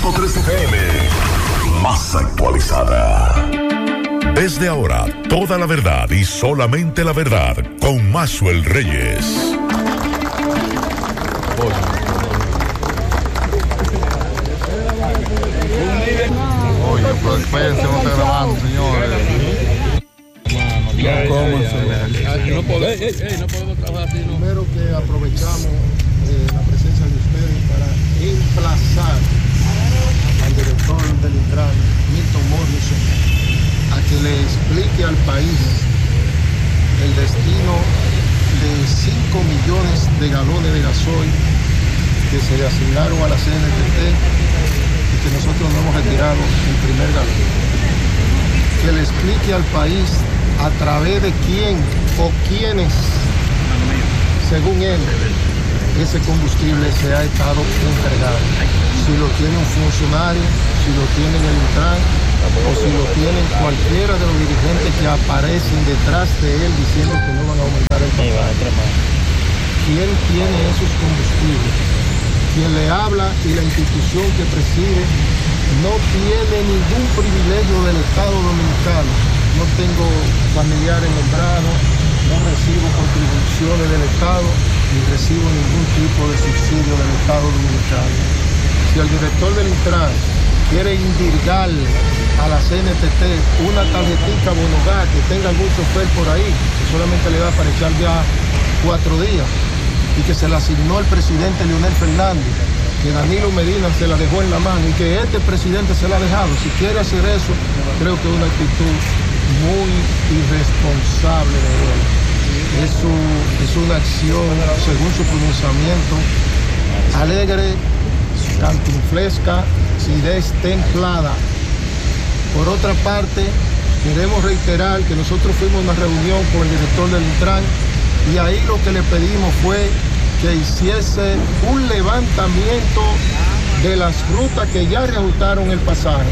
100.3 FM, más actualizada. Desde ahora, toda la verdad y solamente la verdad con Maxwell Reyes. Oye, pero espérense, no está grabando, señores. No podemos trabajar así, ¿no? Primero que aprovechamos la presencia de ustedes para emplazar al director del Intran, Milton Morrison, a que le explique al país el destino de 5 millones de galones de gasoil que se le asignaron a la CNTT y que nosotros no hemos retirado el primer galón. Que le explique al país a través de quién o quiénes, según él, ese combustible se ha estado entregando. Si lo tiene un funcionario, si lo tiene el Intran, o si lo tienen cualquiera de los dirigentes que aparecen detrás de él diciendo que no van a aumentar el pasaje. ¿Quién tiene esos combustibles? Quien le habla y la institución que preside no tiene ningún privilegio del Estado Dominicano. No tengo familiares nombrados, no recibo contribuciones del Estado, ni recibo ningún tipo de subsidio del Estado Dominicano. Si el director del Intran quiere indirgarle a la CNTT una tarjetita bonogá que tenga algún chofer por ahí, que solamente le da para echar ya 4 días, y que se la asignó el presidente Leonel Fernández, que Danilo Medina se la dejó en la mano y que este presidente se la ha dejado. Si quiere hacer eso, creo que es una actitud muy irresponsable de él. Es una acción, según su pronunciamiento, alegre, cantinflesca, y destemplada. Por otra parte, queremos reiterar que nosotros fuimos a una reunión con el director del Intran y ahí lo que le pedimos fue que hiciese un levantamiento de las rutas que ya reajustaron el pasaje.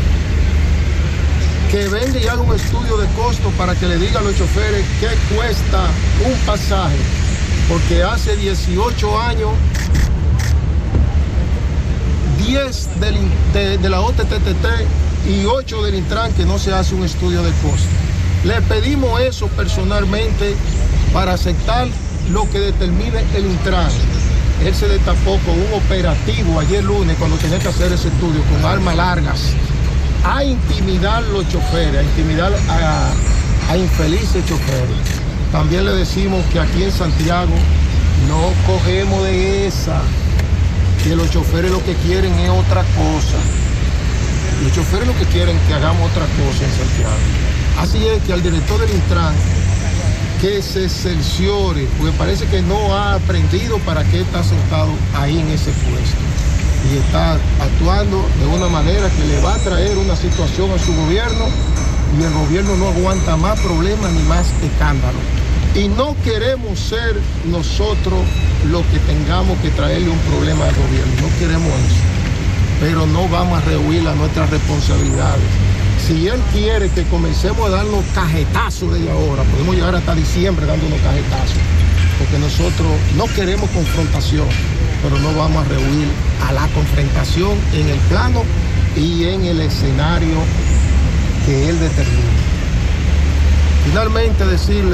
Que venga y haga un estudio de costo para que le diga a los choferes qué cuesta un pasaje. Porque hace 18 años, 10 de la OTTT y 8 del Intran que no se hace un estudio de costo. Le pedimos eso personalmente para aceptar lo que determine el Intran. Él se destapó con un operativo ayer lunes cuando tenía que hacer ese estudio con armas largas a intimidar a los choferes, a intimidar a infelices choferes. También le decimos que aquí en Santiago no cogemos de esa, que los choferes lo que quieren es otra cosa. Los choferes lo que quieren es que hagamos otra cosa en Santiago. Así es que al director del Intran que se cerciore, porque parece que no ha aprendido para qué está sentado ahí en ese puesto. Y está actuando de una manera que le va a traer una situación a su gobierno y el gobierno no aguanta más problemas ni más escándalos. Y no queremos ser nosotros los que tengamos que traerle un problema al gobierno, no queremos eso. Pero no vamos a rehuir a nuestras responsabilidades. Si él quiere que comencemos a darnos cajetazos desde ahora, podemos llegar hasta diciembre dándonos cajetazos, porque nosotros no queremos confrontación, pero no vamos a rehuir a la confrontación en el plano y en el escenario que él determine. Finalmente decirle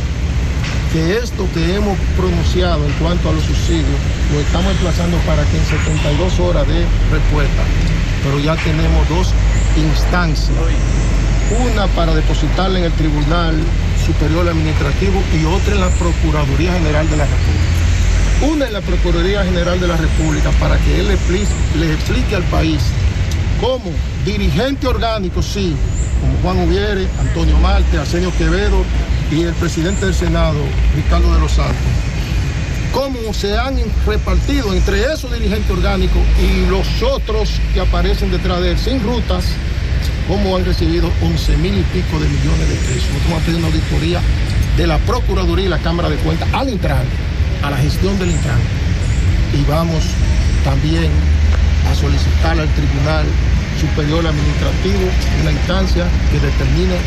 que esto que hemos pronunciado en cuanto a los subsidios, lo estamos emplazando para que en 72 horas de respuesta, pero ya tenemos 2 instancias, una para depositarla en el Tribunal Superior Administrativo y otra en la Procuraduría General de la República. Una en la Procuraduría General de la República para que él le explique al país cómo dirigente orgánico, sí, como Juan Ubiere, Antonio Marte, Arsenio Quevedo y el presidente del Senado, Ricardo de los Santos, cómo se han repartido entre esos dirigentes orgánicos y los otros que aparecen detrás de él sin rutas, cómo han recibido 11,000 y pico de millones de pesos. Nosotros vamos a pedir una auditoría de la Procuraduría y la Cámara de Cuentas al Intran, a la gestión del Intran. Y vamos también a solicitar al Tribunal Superior Administrativo una instancia que determine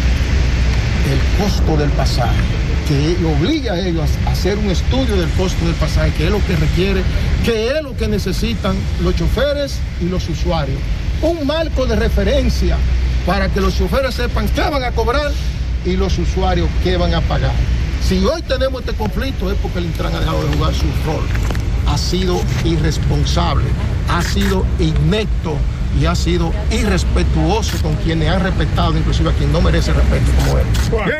el costo del pasaje, que lo obliga a ellos a hacer un estudio del costo del pasaje, que es lo que requiere, que es lo que necesitan los choferes y los usuarios, un marco de referencia para que los choferes sepan qué van a cobrar y los usuarios qué van a pagar. Si hoy tenemos este conflicto es porque el Intran ha dejado de jugar su rol. Ha sido irresponsable, ha sido inepto y ha sido irrespetuoso con quienes han respetado, inclusive a quien no merece respeto como él.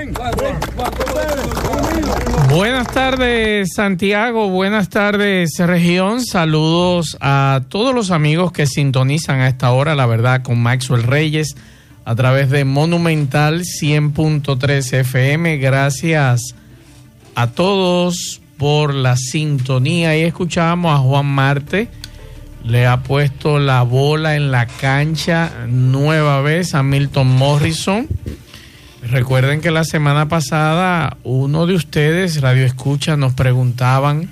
Buenas tardes, Santiago. Buenas tardes, región. Saludos a todos los amigos que sintonizan a esta hora, la verdad, con Maxwell Reyes a través de Monumental 100.3 FM. Gracias a todos por la sintonía. Y escuchamos a Juan Marte. Le ha puesto la bola en la cancha nueva vez a Milton Morrison. Recuerden que la semana pasada uno de ustedes, Radio Escucha, nos preguntaban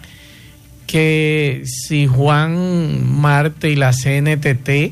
que si Juan Marte y la CNTT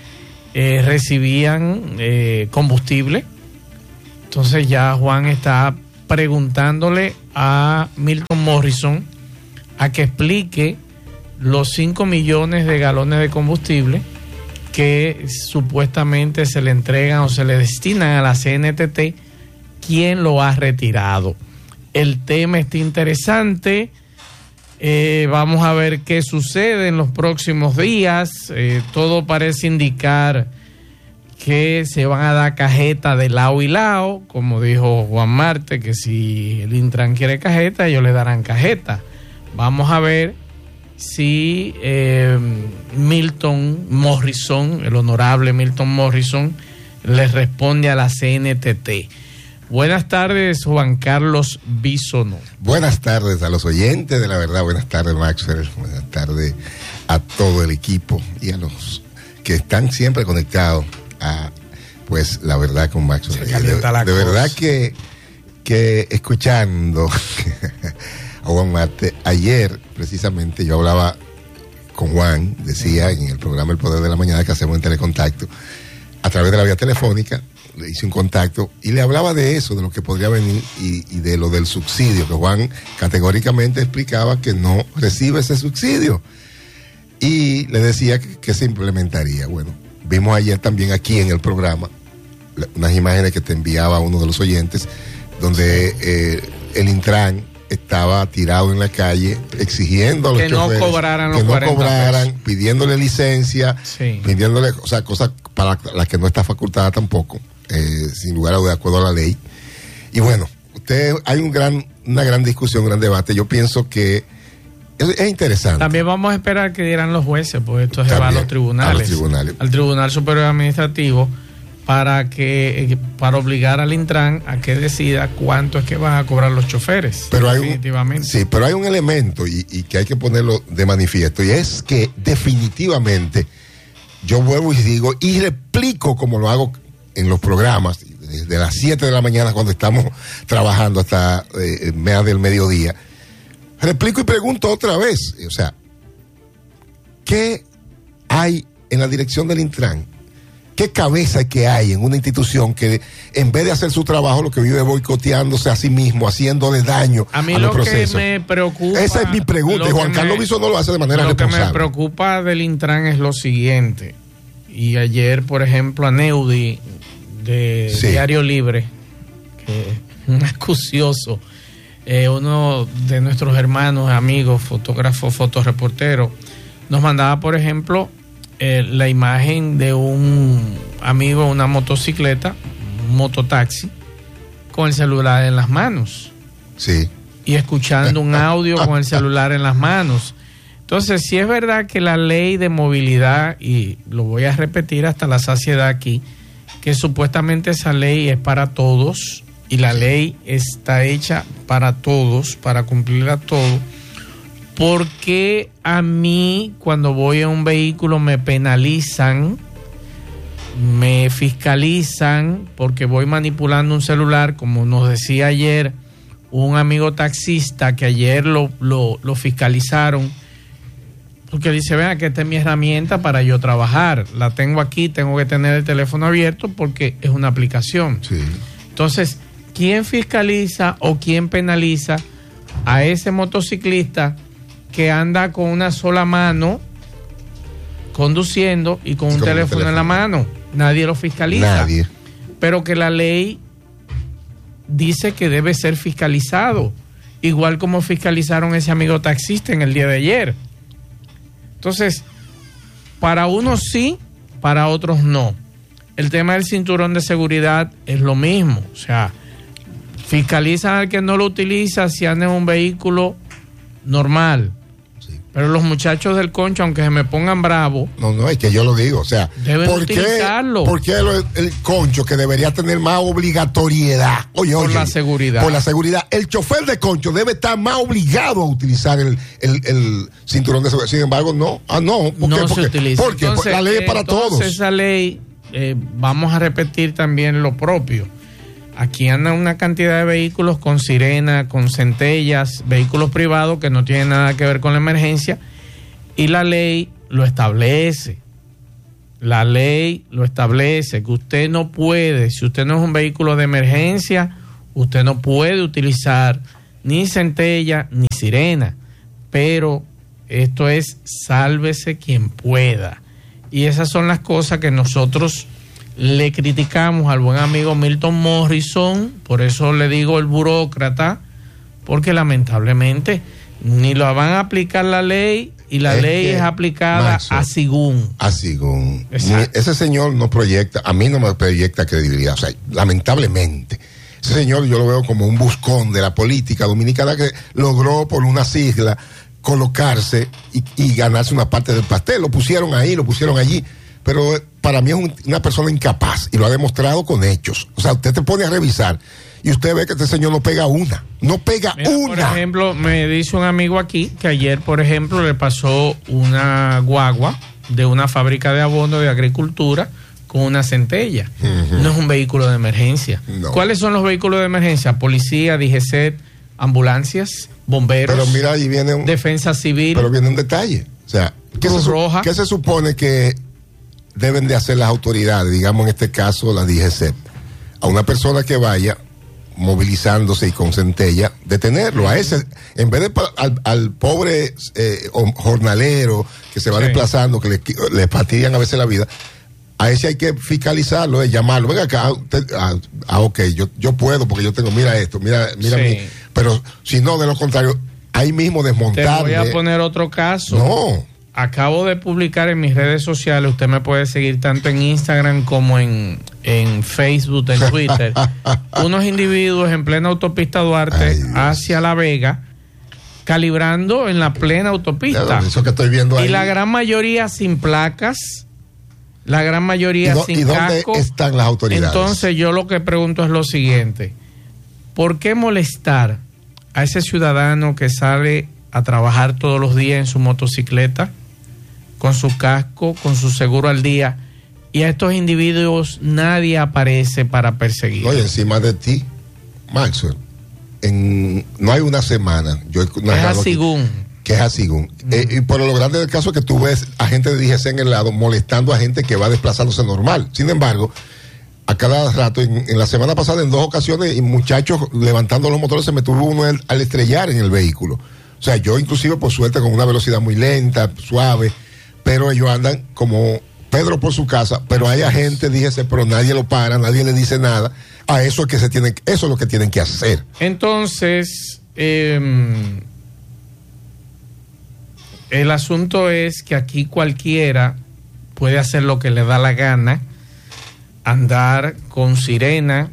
recibían combustible. Entonces ya Juan está preguntándole a Milton Morrison a que explique los 5 millones de galones de combustible que supuestamente se le entregan o se le destinan a la CNTT, ¿quién lo ha retirado? El tema está interesante. Vamos a ver qué sucede en los próximos días. Todo parece indicar que se van a dar cajeta de lado y lado, como dijo Juan Marte, que si el Intran quiere cajeta, ellos le darán cajeta. Vamos a ver si Milton Morrison, el honorable Milton Morrison, le responde a la CNTT. Buenas tardes, Juan Carlos Bisono. Buenas tardes a los oyentes de La Verdad. Buenas tardes, Maxwell. Buenas tardes a todo el equipo y a los que están siempre conectados a, pues, La Verdad con Maxwell. De verdad que escuchando a Juan Marte, ayer precisamente yo hablaba con Juan, decía en el programa El Poder de la Mañana que hacemos en Telecontacto, a través de la vía telefónica, le hice un contacto y le hablaba de eso, de lo que podría venir y de lo del subsidio, que Juan categóricamente explicaba que no recibe ese subsidio y le decía que se implementaría. Bueno, vimos ayer también aquí en el programa unas imágenes que te enviaba uno de los oyentes donde el Intran estaba tirado en la calle exigiendo a los choferes no cobraran los que no 40 cobraran, pesos. Pidiéndole licencia, sí, pidiéndole, o sea, cosas para las que no está facultada tampoco, sin lugar a dudas, de acuerdo a la ley. Y bueno, hay una gran discusión, un gran debate. Yo pienso que es interesante. También vamos a esperar que dieran los jueces, pues esto se va a los tribunales, al Tribunal Superior Administrativo, para obligar al Intran a que decida cuánto es que van a cobrar los choferes. Pero definitivamente. Pero hay un elemento y que hay que ponerlo de manifiesto, y es que definitivamente yo vuelvo y digo y replico como lo hago en los programas desde las 7 de la mañana cuando estamos trabajando hasta más del mediodía. Replico y pregunto otra vez, o sea, ¿qué hay en la dirección del Intran? ¿Qué cabeza que hay en una institución que en vez de hacer su trabajo lo que vive boicoteándose a sí mismo, haciéndole daño a los procesos? A mí lo que me preocupa... Esa es mi pregunta, y Juan Carlos Bisono no lo hace de manera responsable. Lo que me preocupa del Intran es lo siguiente, y ayer, por ejemplo, a Neudi de Diario Libre, que es un acucioso, uno de nuestros hermanos, amigos, fotógrafos, fotoreporteros, nos mandaba, por ejemplo, la imagen de un amigo, una motocicleta, un mototaxi, con el celular en las manos. Sí. Y escuchando un audio con el celular en las manos. Entonces, si es verdad que la ley de movilidad, y lo voy a repetir hasta la saciedad aquí, que supuestamente esa ley es para todos, y la ley está hecha para todos, para cumplirla todo. ¿Por qué a mí, cuando voy a un vehículo, me penalizan, me fiscalizan, porque voy manipulando un celular, como nos decía ayer un amigo taxista, que ayer lo fiscalizaron, porque dice, vean que esta es mi herramienta para yo trabajar, la tengo aquí, tengo que tener el teléfono abierto porque es una aplicación. Sí. Entonces, ¿quién fiscaliza o quién penaliza a ese motociclista que anda con una sola mano conduciendo y con un teléfono en la mano. Nadie lo fiscaliza. Nadie. Pero que la ley dice que debe ser fiscalizado, igual como fiscalizaron a ese amigo taxista en el día de ayer. Entonces, para unos sí, para otros no. El tema del cinturón de seguridad es lo mismo. O sea, fiscalizan al que no lo utiliza si anda en un vehículo normal. Sí. Pero los muchachos del Concho, aunque se me pongan bravos, no, es que yo lo digo, o sea, deben utilizarlo. ¿Por qué el Concho, que debería tener más obligatoriedad? Por la seguridad. Por la seguridad. El chofer de Concho debe estar más obligado a utilizar el cinturón de seguridad. Sin embargo, no. No se utiliza. Porque entonces, la ley es para todos. Esa ley, vamos a repetir también lo propio. Aquí andan una cantidad de vehículos con sirena, con centellas, vehículos privados que no tienen nada que ver con la emergencia, y la ley lo establece. La ley lo establece, que usted no puede, si usted no es un vehículo de emergencia, usted no puede utilizar ni centella ni sirena. Pero esto es sálvese quien pueda. Y esas son las cosas que nosotros le criticamos al buen amigo Milton Morrison, por eso le digo el burócrata, porque lamentablemente ni lo van a aplicar la ley, y la ley es aplicada a según. Ese señor no proyecta, a mí no me proyecta credibilidad, o sea, lamentablemente. Ese señor yo lo veo como un buscón de la política dominicana que logró por una sigla colocarse y ganarse una parte del pastel. Lo pusieron ahí, lo pusieron allí, pero para mí es una persona incapaz y lo ha demostrado con hechos. O sea, usted te pone a revisar y usted ve que este señor no pega una. Por ejemplo, me dice un amigo aquí que ayer, por ejemplo, le pasó una guagua de una fábrica de abono de agricultura con una centella. Uh-huh. No es un vehículo de emergencia. No. ¿Cuáles son los vehículos de emergencia? Policía, DGCET, ambulancias, bomberos, pero mira, ahí viene defensa civil. Pero viene un detalle. O sea, ¿qué se supone que deben de hacer las autoridades, digamos en este caso la DGCET, a una persona que vaya movilizándose y con centella, detenerlo a ese, en vez de al pobre jornalero que se va desplazando, que le fastidian a veces la vida, a ese hay que fiscalizarlo, llamarlo, venga acá, ok, yo puedo porque yo tengo, mira esto, mira mí, pero si no, de lo contrario, ahí mismo desmontarle. Te voy a poner otro caso. No. Acabo de publicar en mis redes sociales, usted me puede seguir tanto en Instagram como en Facebook, en Twitter, unos individuos en plena autopista Duarte hacia La Vega, calibrando en la plena autopista. Eso que estoy viendo ahí. Y la gran mayoría sin placas, la gran mayoría sin casco. ¿Dónde están las autoridades? Entonces yo lo que pregunto es lo siguiente: ¿por qué molestar a ese ciudadano que sale a trabajar todos los días en su motocicleta, con su casco, con su seguro al día, y a estos individuos nadie aparece para perseguir? Oye, encima de ti, Maxwell, no hay una semana. Que es así. Y por lo grande del caso es que tú ves a gente de DGC en el lado molestando a gente que va desplazándose normal. Sin embargo, a cada rato, en la semana pasada, en 2 ocasiones, y muchachos levantando los motores, se me tuvo uno al estrellar en el vehículo. O sea, yo inclusive por suerte con una velocidad muy lenta, suave, pero ellos andan como Pedro por su casa, pero hay gente, dígese, pero nadie lo para, nadie le dice nada. A eso es que eso es lo que tienen que hacer. Entonces, el asunto es que aquí cualquiera puede hacer lo que le da la gana, andar con sirena,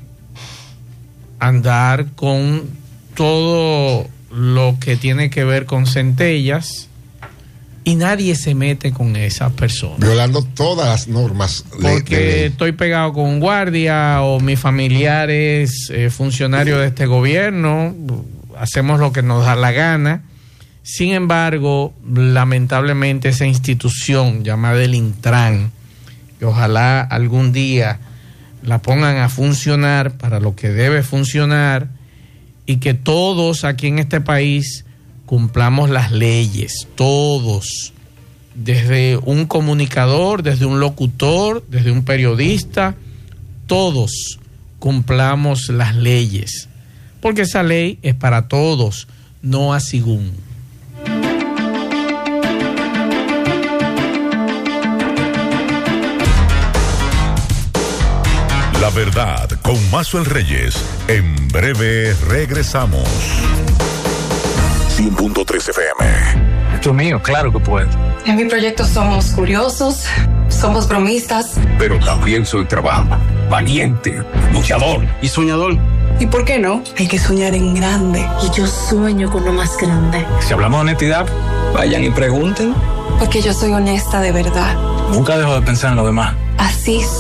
andar con todo lo que tiene que ver con centellas, y nadie se mete con esas personas. Violando todas las normas. Porque estoy pegado con un guardia, o mis familiares, funcionarios de este gobierno, hacemos lo que nos da la gana. Sin embargo, lamentablemente esa institución llamada el Intran, que ojalá algún día la pongan a funcionar para lo que debe funcionar, y que todos aquí en este país cumplamos las leyes, todos, desde un comunicador, desde un locutor, desde un periodista, todos cumplamos las leyes, porque esa ley es para todos, no a según. verdad con Maxwell Reyes. En breve regresamos. 100.3 FM. Esto es mío, claro que puedo. En mi proyecto somos curiosos, somos bromistas. Pero también soy trabajador, valiente, luchador y soñador. ¿Y por qué no? Hay que soñar en grande. Y yo sueño con lo más grande. Si hablamos de honestidad, vayan y pregunten. Porque yo soy honesta de verdad. Nunca dejo de pensar en lo demás. Así